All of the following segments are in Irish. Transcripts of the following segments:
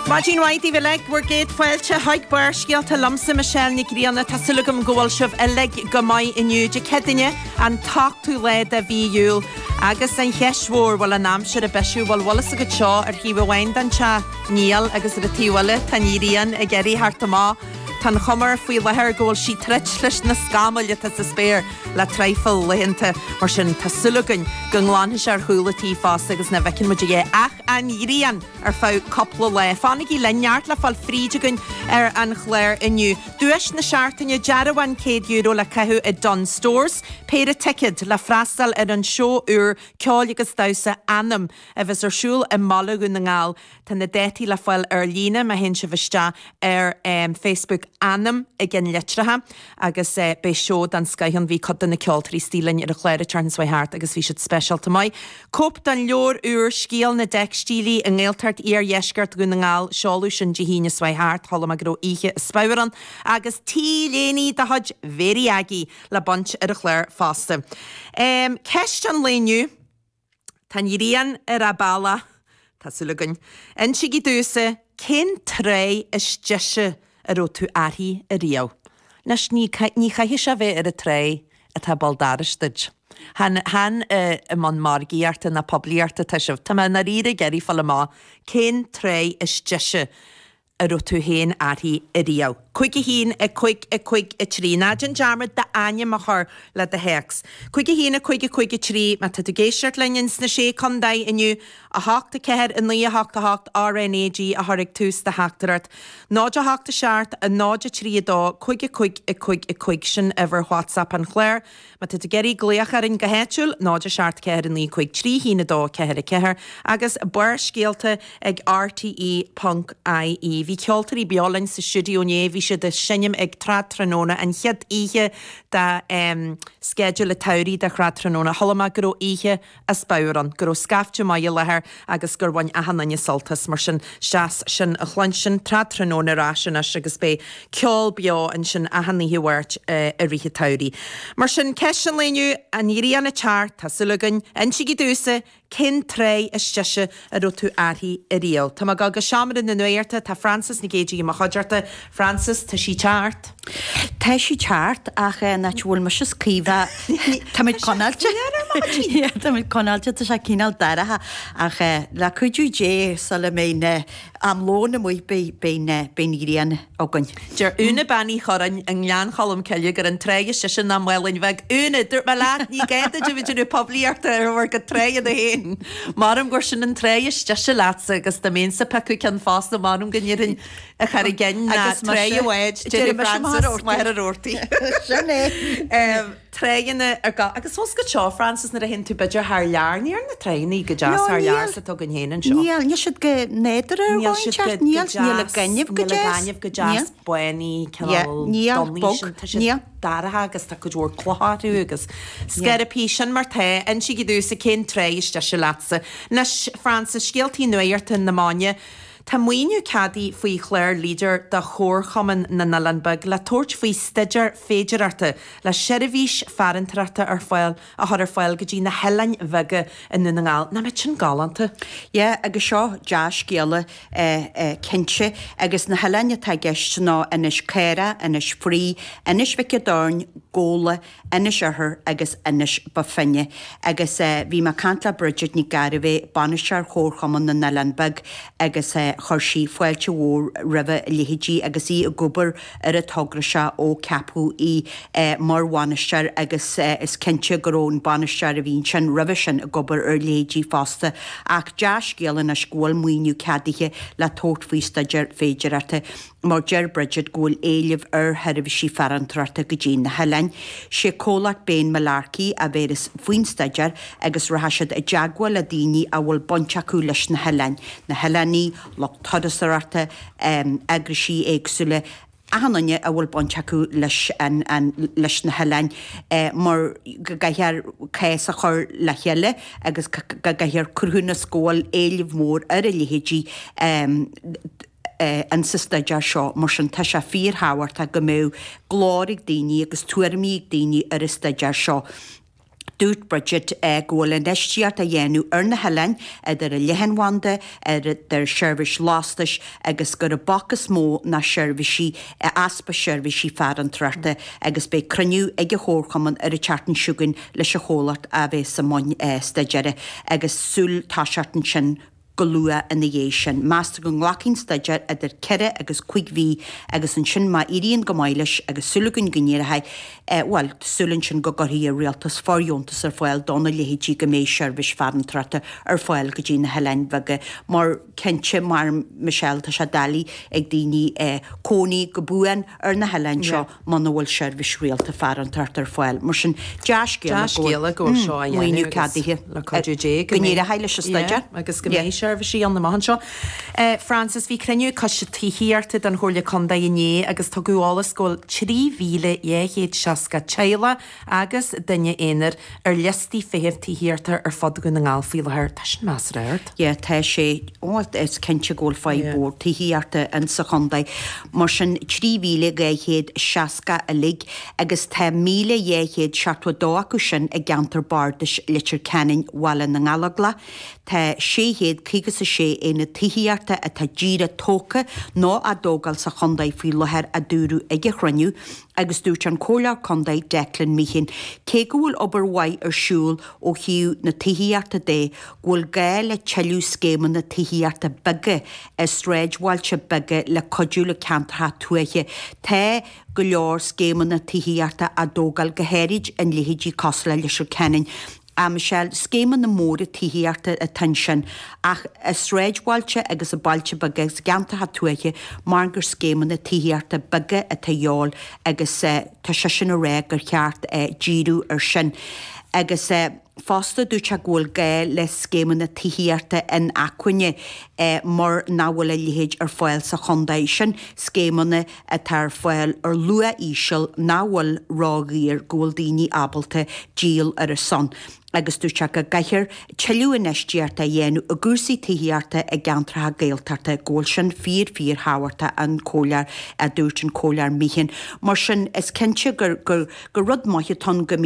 Mágin Whitey Vileg Wargate Fuelcha Hike Bar Skialta Lumsa Michelle Nigriana Tasulugum Goalshov Eleg Gamai Inu Jekedinya and talk to Leda VU Agus and Yeshwar while a Namshire a Beshu while Wallace a good shaw or he will wind and cha Neil Agus the Tiwale Tanirian a Geri Hartama Tan Hummer fwy leher gol si tretchlish na scamal yet as a spare la trifle lehente marshin tasulugun gunglan his ar hula tí fast agus na vekin mujie ach an irian ar fau couple le fanigi lenyart la fal frijugun an chlair inu duesh na shartin ya jarawan €1 la cahu at Dunn Stores paid a ticket la frastal at an show kjolligus dausa anam evis er shul en malagun ngal tan the deti la fal erlina ma hinsha vista Facebook Annam again letraha agus be showed an skyhon vi cut in the cultry stealing at a clear turns my heart agus vi should special to my cop dan lor skiel na deck stili en ngeltart ear yeskart gunangal solution jihina swai heart holomagro ihe spauran agus ti leni da hudge very aggy la bunch at a clear faste question lenu tanirian erabala tasulugun en chigi duse kin trey is jeshe Aro tu arhi a rio. Nas ni chaihisha ve a trey at ha baldaristid. Han mon margiart na pobliart tashav. Tama na rire geri falama. Ken trey is jeshe aro tu hen arhi a rio. Quickie heen a quick a tree. Najan jarmad da anya mahar la the hex. Quickie heen a quick a tree. Matatugashirt lanyans na she condai inu. A hawk the keher and Lia hawk the hawk RNAG a horig toos the hacteret. Nodja hawk the shart a nodja tree dog. Quick a shin ever WhatsApp and Claire. Matatugetty gleachar in gahechul. Nodja shart keher and Lee quick tree heen a dog keher. Agus a bar skielte eg RTE punk IE. Vi kjolteri biolin se studio nevi the shinim eg tratranona and yet ihe da schedule a tauri da tratranona holama gro ihe a spauran gro skaftu maya leher agus gurwan ahananya saltas marshin shas shin a chlunshin tratranona rashin a shigas be kjol bio and shin ahani hi wart a rihe tauri marshin keshin lenu an iriana chart tasulugun and chigi duse kin trey is jeshe a rotu arhi a rio tamagaga shaman in the nuerta ta Francis nigeji mahajarta Francis ta she chart ta she chart ach na chwul mashis kiva tamit konalcha yeah tamit konalcha ta shakinal dara ach la kuju je salamene am lone muy be irian ogun jer una bani choran an lan cholum kelje gar an trey is shin am welin weg una dur malat ni gaita je publiarta work a trey the hen marum gorshin an trey is just latsa agus the mensa paku can fast the marum gnirin a charigen na trey wedge je Francis mar orti trein agus was go cho Francis na hin to bidger har jaar near na trein ni gajas har jaar sa togen hen and show yeah you should get neder Neil ganyev gajas bueni Neil Dara agus ta could work clothu agus skerapation marte and she gidu se kin trey is just latsa na Francis skilti nuert in the manya Tamuinu Caddy fwy Claire leader da chor chaman na Nalanbug la torch fwy stidger fegerarte la sherivish farentrarte ar file a har file gaji na helain vige in nunangal na mitchin galante. Yeah, agus seo Josh Giela kinche agus na helain ta geist na inis kera inis free inis vike darn gola inis her agus inis bafinne agus vi ma kanta Bridget ni garve banishar chor chaman na Nalanbug agus Hershey Fuelcha War River Lihiji Agasi a Gober a Tograsha o Capu Marwanishar Agus is Kencha Garon Banishar Vinchan Revision a Gober Lihiji Foster Ach Josh Gillen a school Muinu Cadihe La Tort Vistager Fagerate Marger Bridget Gol Eliv Hervishi Farantrata Gajin Helen She Kolak Bain Malarkey a Veris Fuinstager Agus Rahashad a Jagua Ladini a will Bonchaku Lish na Heleni Todasarata agrishi egsule Ahananya a will bonchaku lish and lish na helen more gahir kaisa chor lahele agus gahir kurhuna school eliv more erelihiji an sister Joshua Marshan Tasha Fear Howard a Gamu Glory Dini agus Tuermi Dini Arista Joshua dút Bridget ggóla neisteart a dhéanú ar na helainn idir a lehanhanda ar seirbhís lástais agus gur a bachas mó na seirbhísí aspa seirbhísí fear an trarta agus be cruniú ag a chórchaman ar a chartan siúgan leis a chólacht a bheith sa main staideire agus súl táseartan sin go lua in na dhé sin. Meastar go nglacinn staidir idir ceire agus cuig bhí agus an sin má iríonn go mailes agus sulagann gníirithe bhil sulann sin go gothí a rialtas fáiliontas ar fáil donna lehétí go méid seirbhís fear an trata ar fáil go dtí na helainn bheige mar cinse mar Michelle tá se dalí ag daoine cónaí go buan ar na helainn seo man bhfuil seirbhís rialta fear an trata ar fáil. Mar sin deascéala go seo muoinú cadithe le codúé go níirithe leis a staidir agus go méid seirbhísí an na maithan seo. Francis, bhí cruniú cos se tííarta an chóirla conda iné agus tá gúálas ggóil 3,160 teile agus duine éanaar ar listí féamh tííartar ar fad go na ngáilfíilethir tá sin meas réirt. Tá sé is cinse ggóil fáibór tííarta an sa chonda mar sin 3,160 a lig agus tá 1,162 acu sin a gantar bardis litir cenin bhile na ngalagla. Tá 600 éna tííarta a tá díra tóca nó a dógal sa chondaid fao lethir a dúrú ige chruniú agus dúirt an cólear condaid Declan Meechan. Cé go bhfuil obair mhaith ar siúl ó hiú na tííarta dé ghfuil gael le teilú scéman na tííarta bige is réidhailte bige le codúla cantartha tuaiche. Tá go leor scéman na tííarta a dógal gohéirid an lehéidí cosla leis cenin. A Michelle scéman na móra tííarta a tension ach is réidhailte agus a bailte bige gus gantatha tuaiche mar gur scéman na tííarta bige a taáil agus tá se sin a ré gur cheart díú ar sin. Agus fásta dúte ghfuil gael le scéman na tííarta in acuine mar náhfuil a léhéid ar fáil sa chondaid sin scémanna a tar fáil ar lua ísisiil náhfuil rágaíar ghfuil daoine abalta díal ar a son. Agus dúte go gaiithir teilú neistearta dhéanú a gúsaí tííarta a gantratha géaltarta ggóil sin fír háhairta an cólear a dúirt an cólear Meechan. Mar sin is cinse gur rud maithe tan go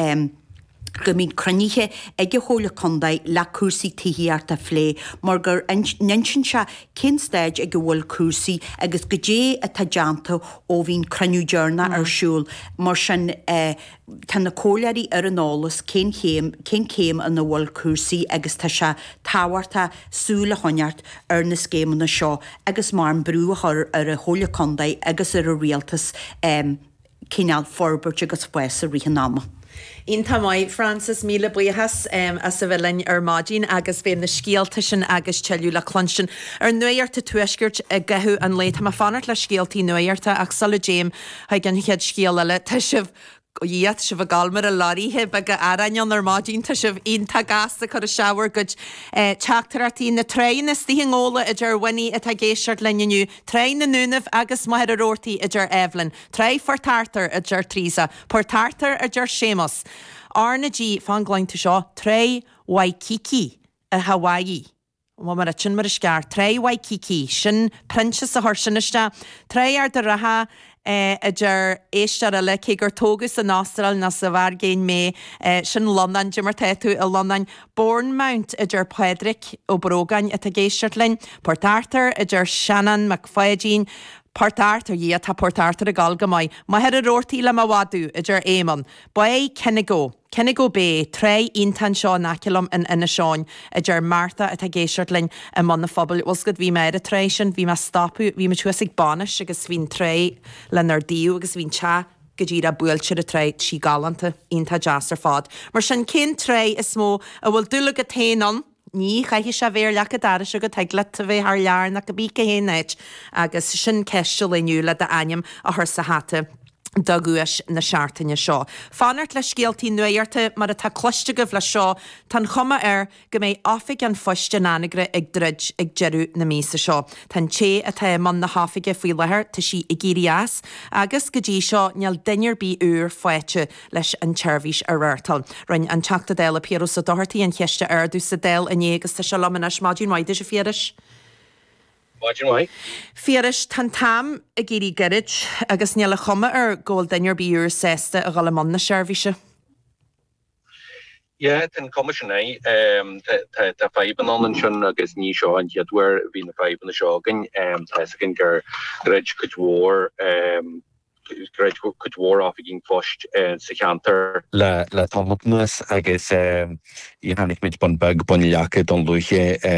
mín croníthe ag chóla condaid le cuasaí tííarta phlé, mar gur nensin se cinsteid ag bhfuil cuasaí agus go dé a tajananta ó bhín cruniú dearna ar siúl, mar sin tá na cólearí ar an álas cén céim an bhfuil cuasaí agus tá se táhairta súla choneart ar na scémanna seo agus mar an brúthir ar a chóla condaid agus ar a rialtas cinál forbairt agus fuasa rihanama. Ínta mai Francis míle buchas a sa bhfuilinn ar mádín agus bhéim na scialta sin agus teilú le clonsin ar nuirta tuisgurt a gathú an léit ha fanart le scialtaí nuirta ach sala James ha gan chead scial le tá sibh íiad se bh galmar a láíthe be go arainnean ar mádín tá sibh onanta gasta chu a seabhar go teachtartí na trein is tí ngóla idir bhaine a géisiart leniu trein na núnamh agus maithir a rótaí idir Evelyn, tre for tartar idir Trísa, por tartar idir Seamus. Arna G fan gláinte seo tre Waikiki a Hawaii. Mar a sin mar a scear, tre Waikiki, sin princess a thuirsiniste, tre ar de ratha idir éistear le cé gur tógus an Austral na sa bhar géin mé sin London Jimmer teú a London Bournemouth idir Pedrick ó Brogain a géisiart lein, Port Arthur idir Shannon McFadgeen, Port Arthur í a tá Port Arthur a galga mai, ma head a rótaí le mawadú idir Éman, ba é Kennego bé, tre intan seo naculum in ina seáin idir Martha a géisiart lein a man na fphobal osgad bhí meid a tre sin, bhí me stopú, bhí me tuasig banis agus bhín tre lenar díú agus bhín cha go dtír a builtir a tre sí galanta inta jazz ar fád. Mar sin cin tre is mó a bhfuil dúla go téanan ní chaiche se bhéir lecha dar se go teagla a bheith ar lear na go bí go hénéid agus sin ceiste leniu le de aim a thur sa hata daguis na seaartainne seo. Fanart le scialtaí nuirta mar a tá cloiste go le seo tan chuma go méid áfig an foiste nánagre ag drid ag jeú na mísa seo. Tan ché a tá man na háfaige faoi lethir tá si i ggéirias agus go dtí seo neall duinear bí úr foiite leis an teirmhís ar réirtal. Rinne an teachta déil a Piero sa dohartaí an cheiste dú sa déil a agus tá se lamana smáidún maidide a féiris. Fiaris tan tam a géirí garid agus neala chuma ar ggóil dainnear bíúr sésta a gáil man na seirbhíse. Yeah, ten commissioné tá feiban an sin agus ní seo an headwer hí na feiban na segan tegin gur greid gohór greid gohór á gin fost sa cantar le Thomas agus hannig mit bon bug bon jacket don luche